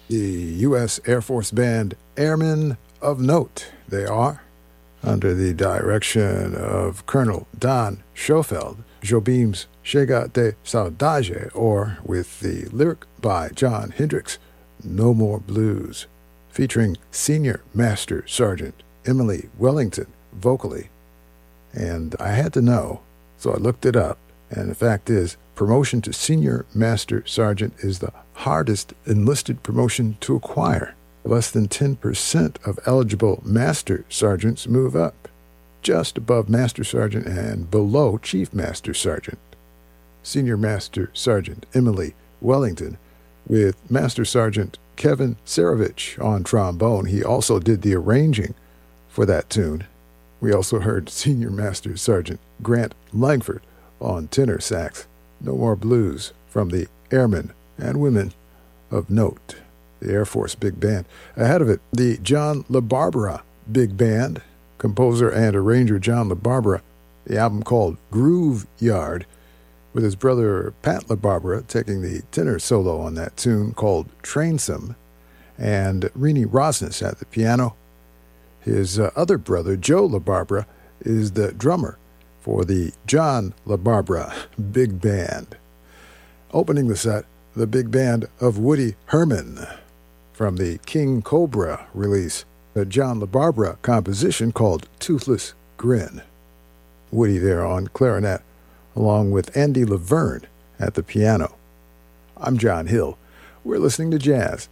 the U.S. Air Force Band Airmen of Note. They are, under the direction of Colonel Don Schofield, Jobim's Chega de Saudade, or with the lyric by John Hendricks, No More Blues, featuring Senior Master Sergeant Emily Wellington vocally. And I had to know, so I looked it up, and the fact is, promotion to Senior Master Sergeant is the hardest enlisted promotion to acquire. Less than 10% of eligible Master Sergeants move up, just above Master Sergeant and below Chief Master Sergeant. Senior Master Sergeant Emily Wellington, with Master Sergeant Kevin Sarovich on trombone. He also did the arranging for that tune. We also heard Senior Master Sergeant Grant Langford on tenor sax. No More Blues from the Airmen and Women of Note, the Air Force Big Band. Ahead of it, the John LaBarbera Big Band, composer and arranger John LaBarbera, the album called Groove Yard, with his brother Pat LaBarbera taking the tenor solo on that tune called Trainsome, and Rini Rosnes at the piano. His other brother, Joe LaBarbera, is the drummer for the John LaBarbera Big Band. Opening the set, the big band of Woody Herman from the King Cobra release, a John LaBarbera composition called Toothless Grin. Woody there on clarinet, along with Andy Laverne at the piano. I'm John Hill. We're listening to jazz.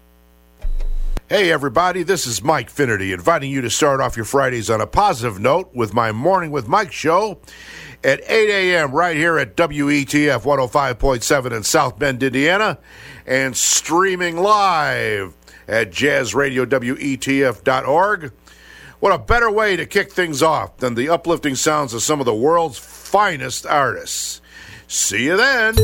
Hey everybody, this is Mike Finnerty, inviting you to start off your Fridays on a positive note with my Morning with Mike show at 8 a.m. right here at WETF 105.7 in South Bend, Indiana, and streaming live at jazzradiowetf.org. What a better way to kick things off than the uplifting sounds of some of the world's finest artists. See you then.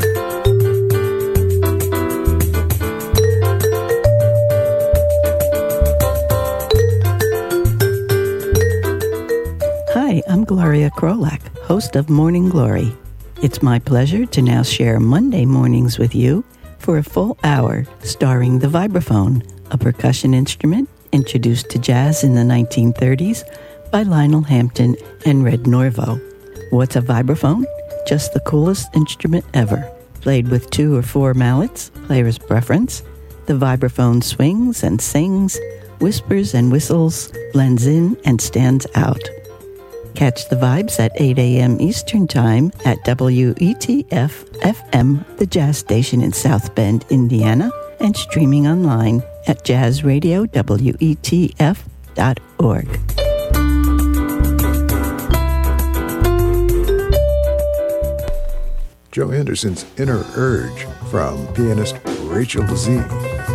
Hi, I'm Gloria Krolak, host of Morning Glory. It's my pleasure to now share Monday mornings with you for a full hour starring the vibraphone, a percussion instrument introduced to jazz in the 1930s by Lionel Hampton and Red Norvo. What's a vibraphone? Just the coolest instrument ever. Played with 2 or 4 mallets, player's preference. The vibraphone swings and sings, whispers and whistles, blends in and stands out. Catch the vibes at 8 a.m. Eastern Time at WETF-FM, the jazz station in South Bend, Indiana, and streaming online at jazzradiowetf.org. Joe Henderson's Inner Urge from pianist Rachel Lezine.